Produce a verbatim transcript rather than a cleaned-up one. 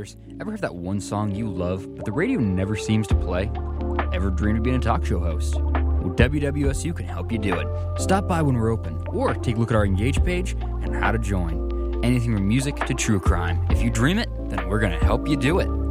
listeners, ever have that one song you love, but the radio never seems to play? Ever dreamed of being a talk show host? Well, W W S U can help you do it. Stop by when we're open, or take a look at our Engage page and how to join. Anything from music to true crime. If you dream it, then we're going to help you do it.